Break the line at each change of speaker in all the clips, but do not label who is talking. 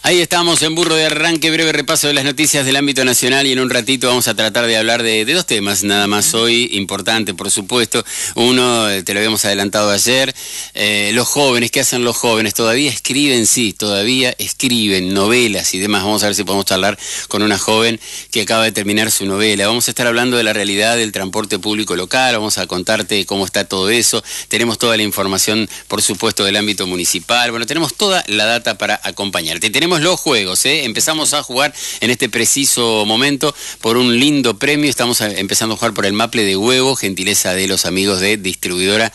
Ahí estamos en Burro de Arranque, breve repaso de las noticias del ámbito nacional y en un ratito vamos a tratar de hablar de dos temas nada más hoy, importante por supuesto. Uno, te lo habíamos adelantado ayer, los jóvenes, ¿qué hacen los jóvenes? Todavía escriben, sí, todavía escriben novelas y demás. Vamos a ver si podemos charlar con una joven que acaba de terminar su novela. Vamos a estar hablando de la realidad del transporte público local, vamos a contarte cómo está todo eso. Tenemos toda la información, por supuesto, del ámbito municipal. Bueno, tenemos toda la data para acompañarte. Tenemos los juegos, empezamos a jugar en este preciso momento por un lindo premio. Estamos empezando a jugar por el maple de huevo, gentileza de los amigos de distribuidora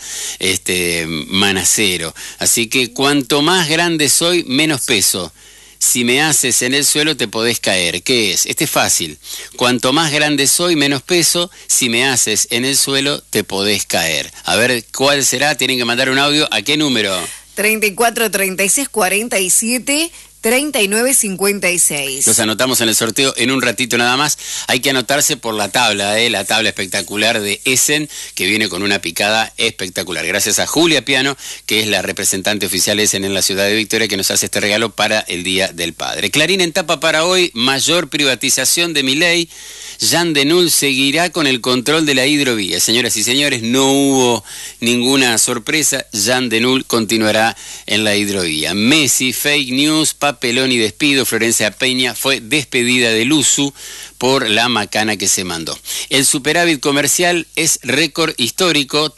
Manacero. Así que cuanto más grande soy, menos peso. Si me haces en el suelo te podés caer. ¿Qué es? Este es fácil. Cuanto más grande soy, menos peso. Si me haces en el suelo te podés caer. A ver, ¿cuál será? Tienen que mandar un audio. ¿A qué número? 34 36 47 39 56. Los anotamos en el sorteo en un ratito nada más. Hay que anotarse por la tabla espectacular de Essen, que viene con una picada espectacular. Gracias a Julia Piano, que es la representante oficial Essen en la ciudad de Victoria, que nos hace este regalo para el Día del Padre. Clarín en tapa para hoy: mayor privatización de Milei. Jean Denul seguirá con el control de la hidrovía. Señoras y señores, no hubo ninguna sorpresa. Jean Denul continuará en la hidrovía. Messi, fake news, papelón y despido. Florencia Peña fue despedida del USU por la macana que se mandó. El superávit comercial es récord histórico,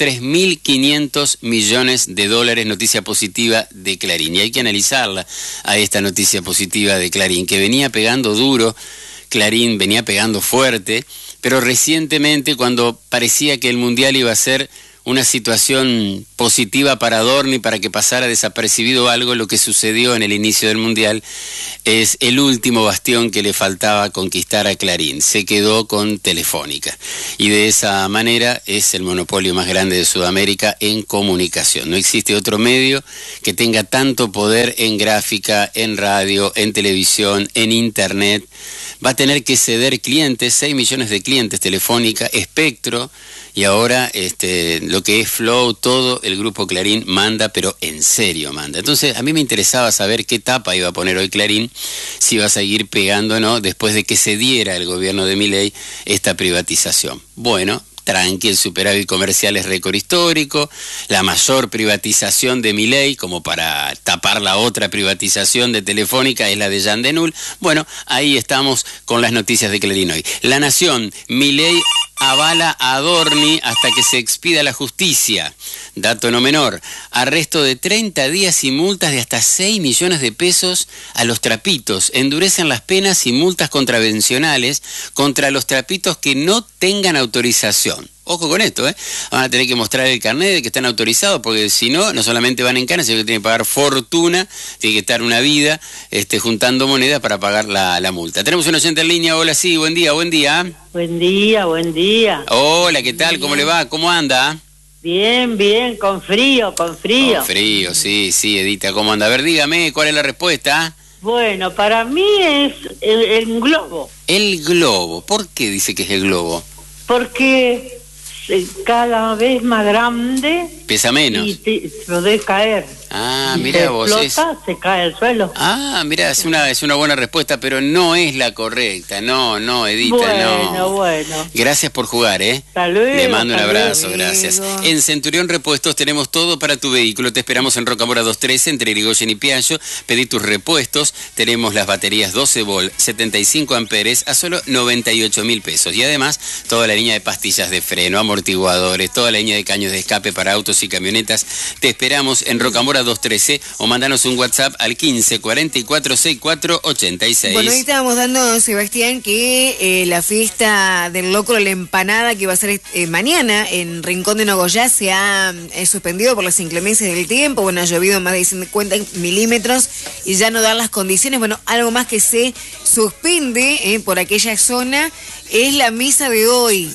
3.500 millones de dólares, noticia positiva de Clarín. Y hay que analizarla a esta noticia positiva de Clarín, que venía pegando duro. Clarín venía pegando fuerte, pero recientemente, cuando parecía que el Mundial iba a ser una situación positiva para Dorni, para que pasara desapercibido algo, lo que sucedió en el inicio del Mundial es el último bastión que le faltaba conquistar a Clarín. Se quedó con Telefónica y de esa manera es el monopolio más grande de Sudamérica en comunicación. No existe otro medio que tenga tanto poder en gráfica, en radio, en televisión, en internet. Va a tener que ceder clientes, 6 millones de clientes Telefónica, Espectro, y ahora lo que es Flow, todo el grupo Clarín manda, pero en serio manda. Entonces a mí me interesaba saber qué tapa iba a poner hoy Clarín, si iba a seguir pegando o no, después de que se diera el gobierno de Milei esta privatización. Bueno, tranqui, el superávit comercial es récord histórico, la mayor privatización de Milei, como para tapar la otra privatización de Telefónica, es la de Jean Denul. Bueno, ahí estamos con las noticias de Clarín hoy. La Nación: Milei avala a Dorni hasta que se expida la justicia. Dato no menor: arresto de 30 días y multas de hasta 6 millones de pesos a los trapitos. Endurecen las penas y multas contravencionales contra los trapitos que no tengan autorización. Ojo con esto, van a tener que mostrar el carnet de que están autorizados, porque si no, no solamente van en cana, sino que tienen que pagar fortuna, tiene que estar una vida juntando monedas para pagar la multa. Tenemos un oyente en línea. Hola, sí, buen día, buen día.
Buen día, buen día.
Hola, ¿qué tal? ¿Cómo le va? ¿Cómo anda?
Bien, bien, con frío, con frío.
Con frío, sí, Edita, ¿cómo anda? A ver, dígame, ¿cuál es la respuesta?
Bueno, para mí es el globo.
El globo. ¿Por qué dice que es el globo?
Porque cada vez más grande.
Pesa menos.
Y te podés caer.
Ah, mira vos.
Explota, se cae al suelo.
Ah, mira, es una buena respuesta, pero no es la correcta. No, Edita, no.
Bueno.
Gracias por jugar,
Hasta luego.
Le mando un abrazo, gracias. En Centurión Repuestos tenemos todo para tu vehículo. Te esperamos en Rocamora 213, entre Irigoyen y Piaggio. Pedí tus repuestos. Tenemos las baterías 12 volt, 75 amperes a solo 98.000 pesos. Y además, toda la línea de pastillas de freno, amortiguadores, toda la línea de caños de escape para autos y camionetas. Te esperamos en Rocamora 213 o mandanos un WhatsApp al 15 44 64 86.
Bueno, ahí estábamos dando, Sebastián, que la fiesta del locro de la empanada que va a ser mañana en Rincón de Nogoyá se ha suspendido por las inclemencias del tiempo. Bueno, ha llovido más de 50 milímetros y ya no dan las condiciones. Bueno, algo más que se suspende por aquella zona es la misa de hoy,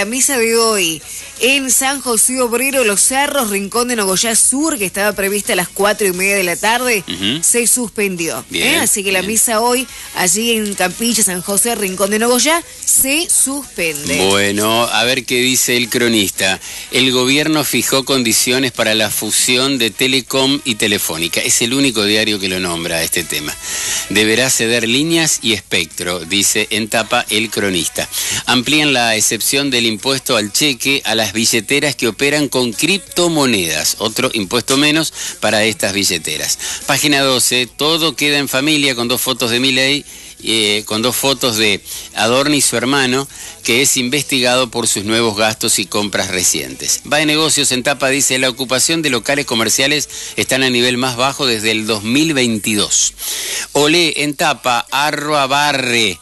en San José Obrero, Los Cerros, Rincón de Nogoyá Sur, que estaba prevista a las 4:30 de la tarde, se suspendió. Así que la misa hoy, allí en Campilla, San José, Rincón de Nogoyá, se suspende.
Bueno, a ver qué dice el cronista. El gobierno fijó condiciones para la fusión de Telecom y Telefónica. Es el único diario que lo nombra este tema. deberá ceder líneas y espectro, dice en tapa El Cronista. Amplían la excepción del impuesto al cheque a las billeteras que operan con criptomonedas, otro impuesto menos para estas billeteras. Página 12, todo queda en familia con 2 fotos de Milei, con 2 fotos de Adorni y su hermano, que es investigado por sus nuevos gastos y compras recientes. Va de negocios en tapa, dice, la ocupación de locales comerciales están a nivel más bajo desde el 2022. Olé en tapa, Barrena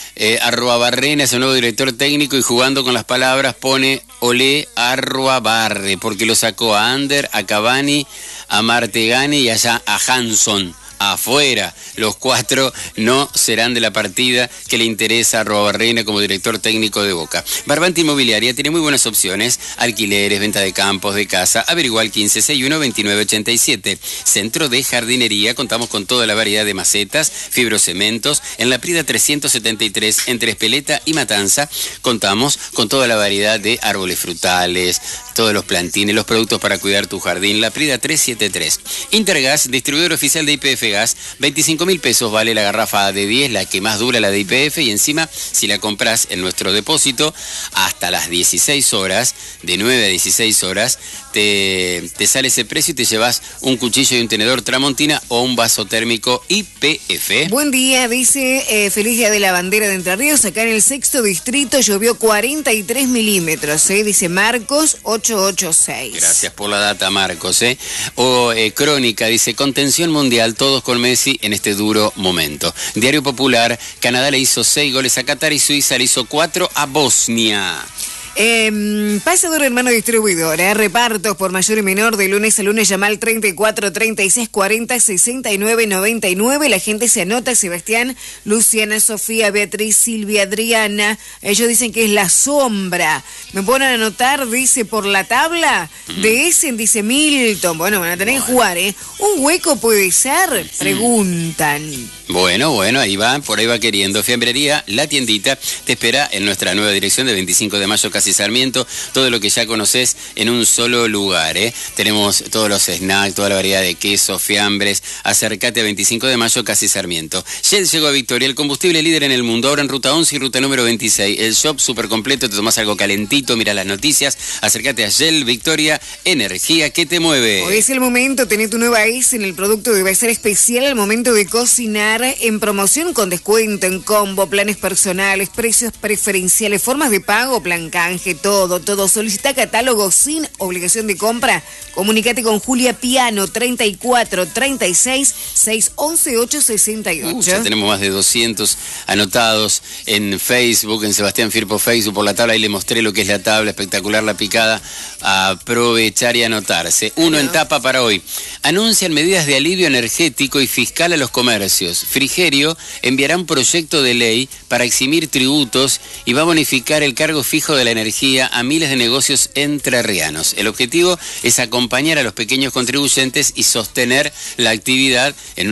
es el nuevo director técnico y jugando con las palabras pone Olé Barre, porque lo sacó a Ander, a Cavani, a Martegani y allá a Hanson. Afuera, los 4 no serán de la partida que le interesa a Barrena como director técnico de Boca. Barbante Inmobiliaria tiene muy buenas opciones, alquileres, venta de campos, de casa, averigua al 1561-2987. Centro de jardinería, contamos con toda la variedad de macetas, fibrocementos, en la Prida 373, entre Espeleta y Matanza, contamos con toda la variedad de árboles frutales, todos los plantines, los productos para cuidar tu jardín, la Prida 373. Intergas, distribuidor oficial de YPF Gas, 25.000 pesos vale la garrafa de 10, la que más dura, la de YPF, y encima, si la compras en nuestro depósito, hasta las 16 horas, de 9 a 16 horas, te sale ese precio y te llevas un cuchillo y un tenedor Tramontina o un vaso térmico YPF.
Buen día, dice, feliz día de la bandera de Entre Ríos, acá en el 6º distrito llovió 43 milímetros, dice Marcos 886.
Gracias por la data, Marcos. Crónica, dice, contención mundial, todos con Messi en este duro momento. Diario Popular, Canadá le hizo 6 goles a Qatar y Suiza le hizo 4 a Bosnia.
Pasador hermano distribuidor, repartos por mayor y menor de lunes a lunes, llama al 34 36 40 69 99. La gente se anota: Sebastián, Luciana, Sofía, Beatriz, Silvia, Adriana. Ellos dicen que es La Sombra. Me ponen a anotar, dice, por la tabla de ese, dice Milton. Bueno, van a tener que jugar, ¿Un hueco puede ser? Preguntan.
Bueno, ahí va, por ahí va queriendo. Fiambrería La Tiendita te espera en nuestra nueva dirección de 25 de mayo, casi Sarmiento. Todo lo que ya conoces en un solo lugar, Tenemos todos los snacks, toda la variedad de quesos, fiambres. Acércate a 25 de mayo, casi Sarmiento. Shell llegó a Victoria, el combustible líder en el mundo. Ahora en ruta 11 y ruta número 26. El shop súper completo, te tomás algo calentito, mira las noticias. Acércate a Shell Victoria, energía que te mueve.
Hoy es el momento, tenés tu nueva ICE en el producto, debe ser especial al momento de cocinar, en promoción con descuento, en combo, planes personales, precios preferenciales, formas de pago, plan canje, todo. Solicita catálogo sin obligación de compra. Comunícate con Julia Piano, 34 36 611 868.
Ya tenemos más de 200 anotados en Facebook, en Sebastián Firpo Facebook, por la tabla. Ahí le mostré lo que es la tabla, espectacular la picada. Aprovechar y anotarse. Uno en tapa para hoy. Anuncian medidas de alivio energético y fiscal a los comercios. Frigerio enviará un proyecto de ley para eximir tributos y va a bonificar el cargo fijo de la energía a miles de negocios entrerrianos. El objetivo es acompañar a los pequeños contribuyentes y sostener la actividad en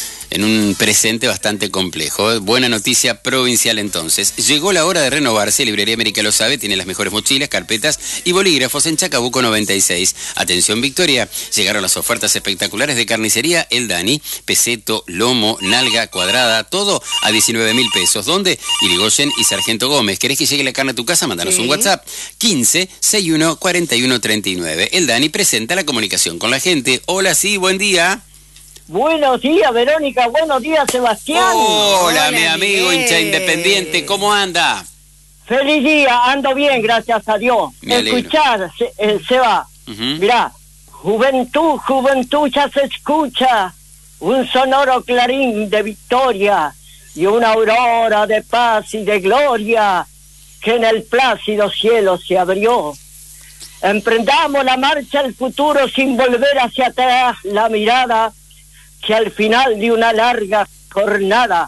un presente bastante complejo. Buena noticia provincial entonces. Llegó la hora de renovarse. Librería América lo sabe, tiene las mejores mochilas, carpetas y bolígrafos en Chacabuco 96. Atención Victoria, llegaron las ofertas espectaculares de carnicería El Dani, peseto, lomo, nalga, cuadrada, todo a 19.000 pesos. ¿Dónde? Irigoyen y Sargento Gómez. ¿Querés que llegue la carne a tu casa? Mándanos un WhatsApp. 15 61 41 39. El Dani presenta la comunicación con la gente. Hola, sí, buen día.
Buenos días, Verónica. Buenos días, Sebastián.
Hola, mi amigo hincha independiente. ¿Cómo anda?
Feliz día. Ando bien, gracias a Dios. Escuchar, Seba. Mirá, juventud ya se escucha. Un sonoro clarín de victoria y una aurora de paz y de gloria que en el plácido cielo se abrió. Emprendamos la marcha al futuro sin volver hacia atrás la mirada, que al final de una larga jornada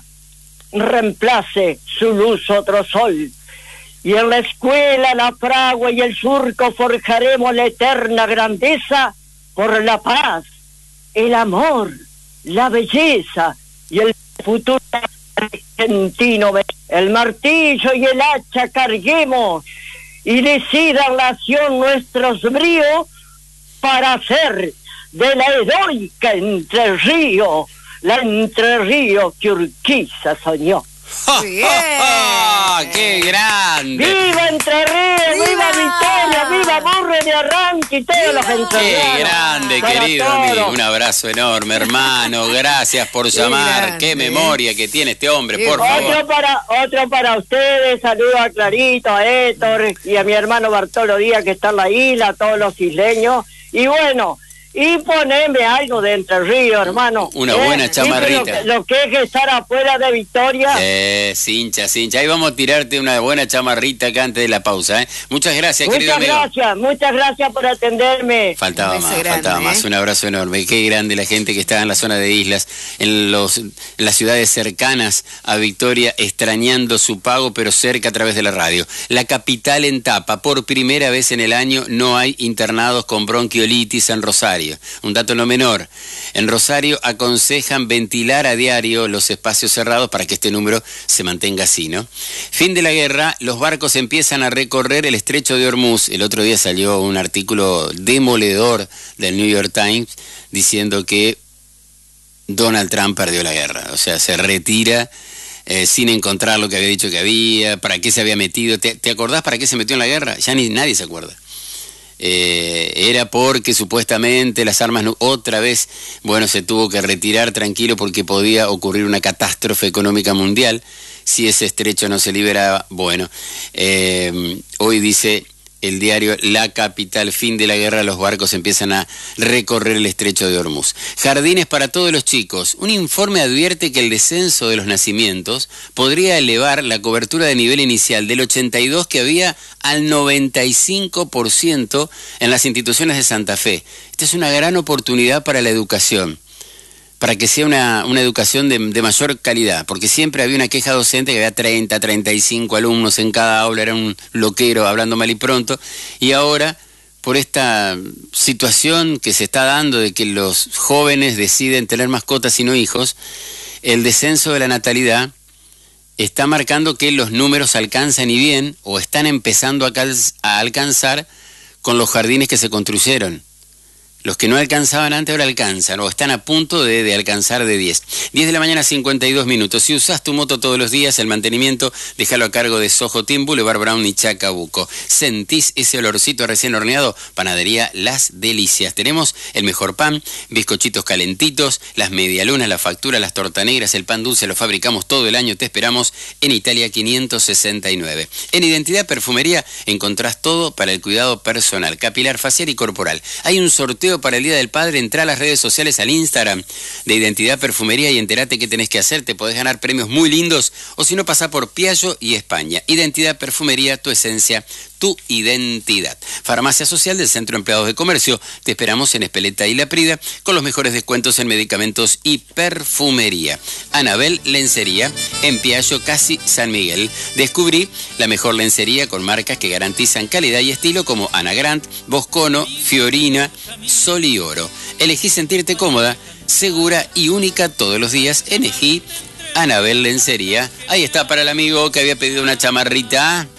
reemplace su luz otro sol. Y en la escuela, la fragua y el surco forjaremos la eterna grandeza por la paz, el amor, la belleza y el futuro argentino. El martillo y el hacha carguemos y decidan la acción nuestros bríos para hacer de la heroica Entre Ríos la Entre Ríos que Urquiza soñó.
Bien.
¡Qué grande!
¡Viva Entre Ríos! ¡Viva Victoria! ¡Viva Burro de Arranque y todos los entrerrianos!
¡Qué grande, querido amigo! Un abrazo enorme, hermano. Gracias por llamar. ¡Qué memoria que tiene este hombre, por favor!
Otro para ustedes. Saludos a Clarito, a Héctor y a mi hermano Bartolo Díaz, que está en la isla, a todos los isleños. Y bueno... Y poneme algo de Entre Ríos, hermano.
Una buena chamarrita.
Lo que es estar afuera de Victoria.
Cincha. Ahí vamos a tirarte una buena chamarrita acá antes de la pausa, ¿eh? Muchas gracias, querido amigo.
Muchas gracias por atenderme.
Faltaba más. Un abrazo enorme. Qué grande la gente que está en la zona de islas, en las ciudades cercanas a Victoria, extrañando su pago, pero cerca a través de la radio. La capital en tapa. Por primera vez en el año no hay internados con bronquiolitis en Rosario. Un dato no menor. En Rosario aconsejan ventilar a diario los espacios cerrados para que este número se mantenga así, ¿no? Fin de la guerra, los barcos empiezan a recorrer el estrecho de Hormuz. El otro día salió un artículo demoledor del New York Times diciendo que Donald Trump perdió la guerra. O sea, se retira sin encontrar lo que había dicho que había, para qué se había metido. ¿Te acordás para qué se metió en la guerra? Ya nadie se acuerda. Era porque supuestamente las armas otra vez, se tuvo que retirar tranquilo porque podía ocurrir una catástrofe económica mundial si ese estrecho no se liberaba. Hoy dice el diario La Capital, fin de la guerra, los barcos empiezan a recorrer el estrecho de Hormuz. Jardines para todos los chicos. Un informe advierte que el descenso de los nacimientos podría elevar la cobertura de nivel inicial del 82% que había al 95% en las instituciones de Santa Fe. Esta es una gran oportunidad para la educación, para que sea una educación de mayor calidad, porque siempre había una queja docente que había 30, 35 alumnos en cada aula, era un loquero hablando mal y pronto, y ahora, por esta situación que se está dando de que los jóvenes deciden tener mascotas y no hijos, el descenso de la natalidad está marcando que los números alcanzan y bien, o están empezando a alcanzar con los jardines que se construyeron. Los que no alcanzaban antes ahora alcanzan, o están a punto de alcanzar de 10. 10 de la mañana, 52 minutos. Si usas tu moto todos los días, el mantenimiento, déjalo a cargo de Soho Team, Boulevard Brown y Chacabuco. ¿Sentís ese olorcito recién horneado? Panadería Las Delicias. Tenemos el mejor pan, bizcochitos calentitos, las medialunas, la factura, las tortas negras, el pan dulce, lo fabricamos todo el año. Te esperamos en Italia 569. En Identidad Perfumería encontrás todo para el cuidado personal, capilar, facial y corporal. Hay un sorteo para el Día del Padre. Entrá a las redes sociales, al Instagram de Identidad Perfumería y entérate qué tenés que hacer. Te podés ganar premios muy lindos, o si no, pasá por Piaggio y España. Identidad Perfumería, tu esencia, tu identidad. Farmacia Social del Centro de Empleados de Comercio. Te esperamos en Espeleta y La Prida con los mejores descuentos en medicamentos y perfumería. Anabel Lencería en Piaggio, casi San Miguel. Descubrí la mejor lencería con marcas que garantizan calidad y estilo como Ana Grant, Boscono, Fiorina, Sol y Oro. Elegí sentirte cómoda, segura y única todos los días. Elegí Anabel Lencería. Ahí está para el amigo que había pedido una chamarrita.